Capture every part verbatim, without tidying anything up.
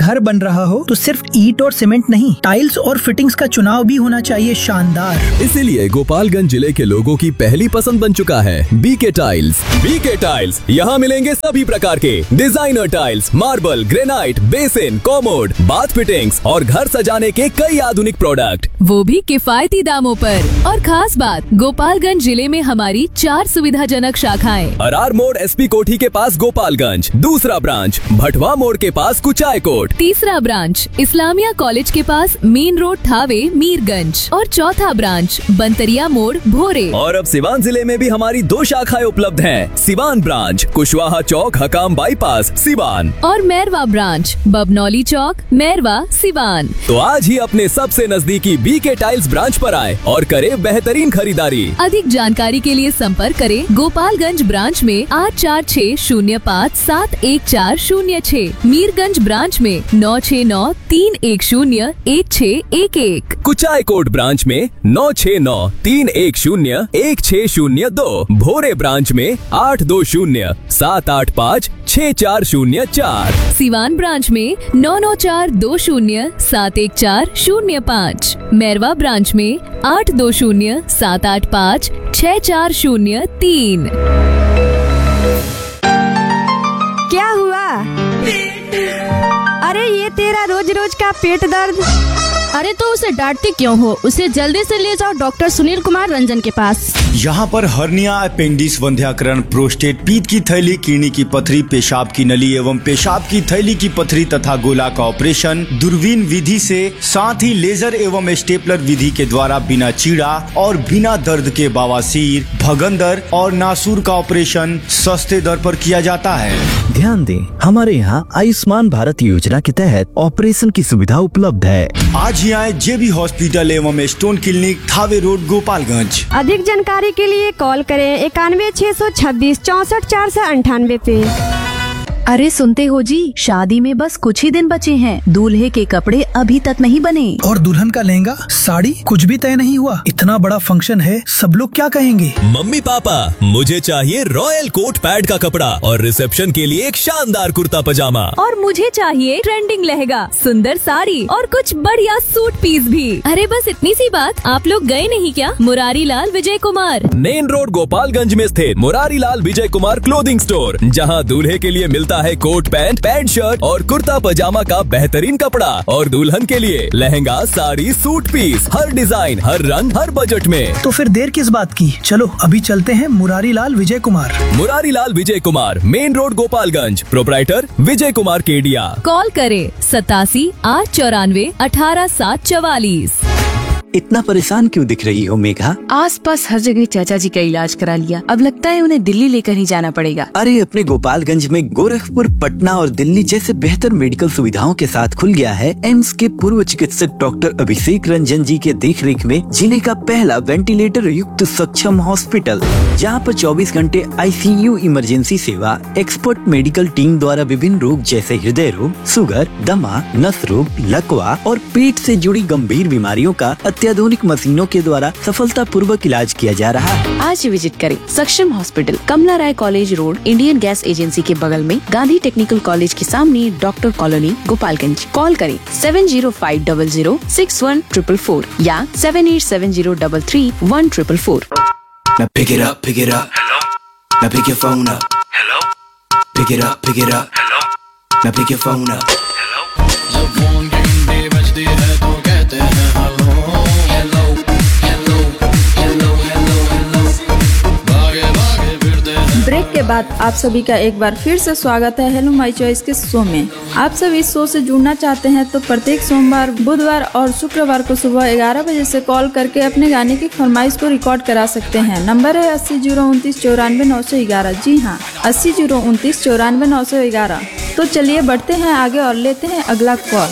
घर बन रहा हो तो सिर्फ ईंट और सीमेंट नहीं, टाइल्स और फिटिंग्स का चुनाव भी होना चाहिए शानदार। इसीलिए गोपालगंज जिले के लोगों की पहली पसंद बन चुका है बीके टाइल्स। बीके टाइल्स, यहाँ मिलेंगे सभी प्रकार के designer tiles, marble, granite, basin, commode, bath fittings और घर सजाने के कई आधुनिक प्रोडक्ट, वो भी किफायती दामों पर। और खास बात, गोपालगंज जिले में हमारी चार सुविधाजनक शाखाएं। अरार मोड़ एसपी कोठी के पास गोपालगंज, दूसरा ब्रांच भटवा मोड़ के पास कुचाय कोट, तीसरा ब्रांच इस्लामिया कॉलेज के पास मेन रोड थावे मीरगंज और चौथा ब्रांच बंतरिया मोड़ भोरे। और अब सिवान जिले में भी हमारी दो शाखाएं उपलब्ध हैं। सिवान ब्रांच कुशवाहा चौक हकाम बाईपास सिवान और मैरवा ब्रांच बबनौली चौक मैरवा सिवान। तो आज ही अपने सबसे नजदीकी बीके टाइल्स ब्रांच पर आए और करे बेहतरीन खरीदारी। अधिक जानकारी के लिए संपर्क करें गोपालगंज ब्रांच में आठ चार छः शून्य पाँच सात एक चार शून्य छः, मीरगंज ब्रांच में नौ छः नौ तीन एक शून्य एक छः एक एक, कुचाय कोट ब्रांच में नौ छः नौ तीन एक शून्य एक छः शून्य दो, भोरे ब्रांच में आठ दो शून्य सात आठ पाँच छः चार शून्य चार, सिवान ब्रांच में नौ नौ चार दो शून्य सात एक चार शून्य पाँच, मैरवा ब्रांच में आठ दो शून्य सात आठ पाँच छः चार शून्य तीन। क्या हुआ? अरे ये तेरा रोज रोज का पेट दर्द। अरे तो उसे डांटती क्यों हो? उसे जल्दी से ले जाओ डॉक्टर सुनील कुमार रंजन के पास। यहाँ पर हर्निया, अपेंडिक्स, वंध्याकरण, प्रोस्टेट, पीत की थैली, किडनी की पथरी, पेशाब की नली एवं पेशाब की थैली की पथरी तथा गोला का ऑपरेशन दूरबीन विधि से, साथ ही लेजर एवं स्टेपलर विधि के द्वारा बिना चीड़ा और बिना दर्द के बवासीर, भगंदर और नासूर का ऑपरेशन सस्ते दर पर किया जाता है। ध्यान दें, हमारे यहाँ आयुष्मान भारत योजना के तहत ऑपरेशन की सुविधा उपलब्ध है। आज ही आए जेबी हॉस्पिटल एवं stone clinic, Thawe road, Gopalganj. अधिक जानकारी के लिए कॉल करें इक्यानवे छह सौ छब्बीस चौसठ चार सौ अंठानवे पे। अरे सुनते हो जी, शादी में बस कुछ ही दिन बचे हैं। दूल्हे के कपड़े अभी तक नहीं बने और दुल्हन का लहंगा साड़ी कुछ भी तय नहीं हुआ। इतना बड़ा फंक्शन है, सब लोग क्या कहेंगे? मम्मी पापा, मुझे चाहिए रॉयल कोट पैड का कपड़ा और रिसेप्शन के लिए एक शानदार कुर्ता पजामा। और मुझे चाहिए ट्रेंडिंग लहंगा, सुंदर साड़ी और कुछ बढ़िया सूट पीस भी। अरे बस इतनी सी बात, आप लोग गए नहीं क्या मुरारी लाल विजय कुमार? मेन रोड गोपालगंज में स्थित मुरारी लाल विजय कुमार क्लोथिंग स्टोर, जहां दूल्हे के लिए मिलता है कोट पैंट, पैंट शर्ट और कुर्ता पजामा का बेहतरीन कपड़ा और दुल्हन के लिए लहंगा, साड़ी, सूट पीस, हर डिजाइन, हर रंग, हर बजट में। तो फिर देर किस बात की, चलो अभी चलते हैं Murari Lal Vijay Kumar. Murari Lal Vijay Kumar, main road Gopalganj, proprietor Vijay Kumar Kedia. Call करें सतासी आठ चौरानवे अठारह सात चवालीस। इतना परेशान क्यों दिख रही हो मेघा? आसपास हर जगह चाचा जी का इलाज करा लिया, अब लगता है उन्हें दिल्ली लेकर ही जाना पड़ेगा। अरे अपने गोपालगंज में गोरखपुर, पटना और दिल्ली जैसे बेहतर मेडिकल सुविधाओं के साथ खुल गया है एम्स के पूर्व चिकित्सक डॉक्टर अभिषेक रंजन जी के देखरेख में जिले का पहला वेंटिलेटर युक्त सक्षम हॉस्पिटल, जहाँ पर चौबीस घंटे आईसीयू इमरजेंसी सेवा, एक्सपर्ट मेडिकल टीम द्वारा विभिन्न रोग जैसे हृदय रोग, शुगर, दमा, नस रोग, लकवा और पेट से जुड़ी गंभीर बीमारियों का अत्याधुनिक मशीनों के द्वारा सफलता पूर्वक इलाज किया जा रहा है। आज विजिट करें सक्षम हॉस्पिटल, कमला राय college road, Indian gas agency के बगल में, गांधी टेक्निकल कॉलेज के सामने, डॉक्टर कॉलोनी, गोपालगंज। कॉल करें seven zero five double zero six one triple four या seven eight seven zero double three one triple four. Now pick it up, pick it up. Hello. Now pick your phone up. Hello. Pick it up, pick it up. Hello. Now pick your phone up. Hello. जब phone की घंटी बजती है तो कहते हैं hello hello hello hello hello hello, भागे भागे फिरते हैं। ब्रेक के बाद आप सभी का एक बार फिर से स्वागत है हेलो माय चॉइस के शो में। आप सब इस शो से जुड़ना चाहते हैं तो प्रत्येक सोमवार, बुधवार और शुक्रवार को सुबह ग्यारह बजे से कॉल करके अपने गाने की फरमाइश को रिकॉर्ड करा सकते हैं। नंबर है अस्सी जीरो उनतीस चौरानवे नौ सौ ग्यारह। जी हाँ, अस्सी जीरो उनतीस चौरानवे नौ सौ ग्यारह। तो चलिए बढ़ते हैं आगे और लेते हैं अगला कॉल।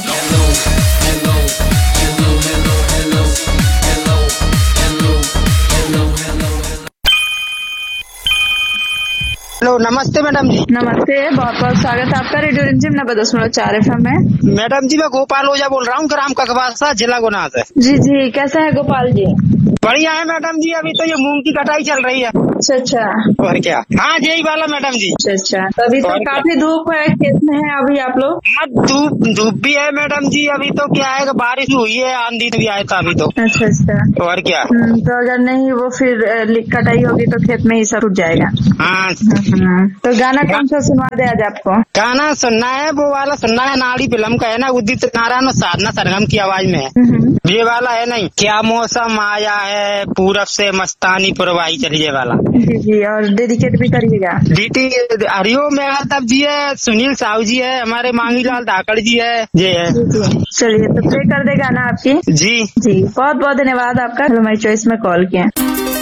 हेलो, नमस्ते मैडम जी। नमस्ते, बहुत बहुत स्वागत है आपका रेडियो रिमझिम नब्बे दशमलव चार एफ एम में। मैडम जी मैं गोपाल ओझा बोल रहा हूँ, ग्राम ककबासा, जिला गुना से। जी जी, कैसा है गोपाल जी? बढ़िया है मैडम जी। अभी तो ये मूंग की कटाई चल रही है, अच्छा अच्छा। और क्या, हाँ यही वाला मैडम जी। अच्छा अच्छा, तभी तो काफी धूप है, खेत में है अभी आप लोग? हाँ धूप धूप भी है मैडम जी। अभी तो क्या है, बारिश हुई है, आंधी भी आया था अभी तो। अच्छा अच्छा। और क्या, तो अगर नहीं वो फिर कटाई होगी तो खेत में ही सब उठ जाएगा। हाँ तो गाना कौन सा सुनवा दे आज आपको? गाना सुनना है, वो वाला सुनना है, नाड़ी फिल्म का है ना, उदित नारायण और साधना सरगम की आवाज में है ये वाला है। नहीं, क्या मौसम आया है पूरब से मस्तानी पुरवाई चली, ये वाला। जी जी, और डेडिकेट भी करिएगा। डीटी हरिओम मेघातब जी है, सुनील साहू जी है, हमारे मांगीलाल धाकड़ जी है, ये है। चलिए तो प्ले कर दे गाना आपकी। जी जी, बहुत बहुत धन्यवाद आपका हेलो माय चॉइस में कॉल किया।